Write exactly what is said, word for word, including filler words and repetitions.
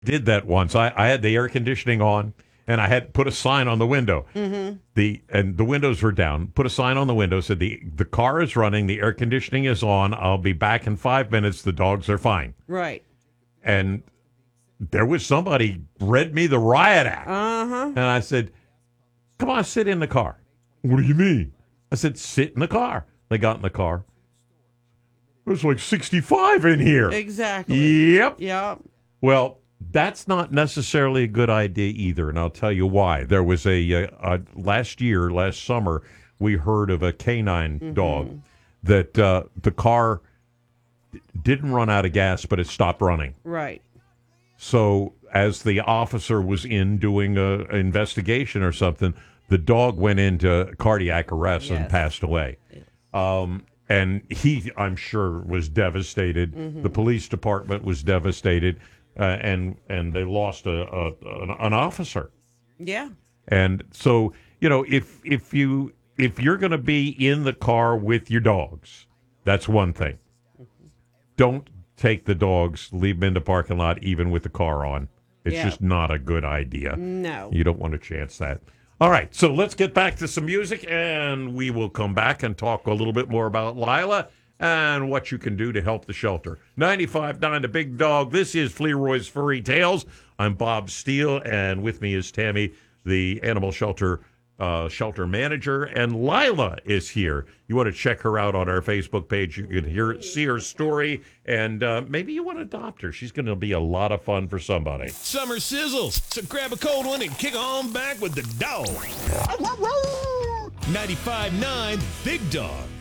did that once. I, I had the air conditioning on, and I had put a sign on the window. Mm-hmm. The and the windows were down. Put a sign on the window, said the the car is running, the air conditioning is on. I'll be back in five minutes. The dogs are fine. Right. And there was somebody read me the riot act, Uh-huh. and I said, "Come on, sit in the car." What do you mean? I said, "Sit in the car." They got in the car. There's like sixty-five in here. Exactly. Yep. Yep. Well, that's not necessarily a good idea either, and I'll tell you why. There was a, uh, uh, last year, last summer, we heard of a canine Mm-hmm. dog that uh, the car d- didn't run out of gas, but it stopped running. Right. So as the officer was in doing a, an investigation or something, the dog went into cardiac arrest and Yes. passed away. Um, and he, I'm sure, was devastated. Mm-hmm. The police department was devastated, uh, and and they lost a, a an, an officer. Yeah. And so, you know, if if you if you're going to be in the car with your dogs, that's one thing. Don't take the dogs, leave them in the parking lot, even with the car on. It's Yeah. just not a good idea. No. You don't want to chance that. All right, so let's get back to some music, and we will come back and talk a little bit more about Lila and what you can do to help the shelter. ninety-five point nine The Big Dog. This is Fleroy's Furry Tales. I'm Bob Steele, and with me is Tammy, the animal shelter uh, shelter manager, and Lila is here. You want to check her out on our Facebook page. You can hear see her story, and uh, maybe you want to adopt her. She's going to be a lot of fun for somebody. Summer sizzles, so grab a cold one and kick on back with the dog. ninety-five point nine Big Dog.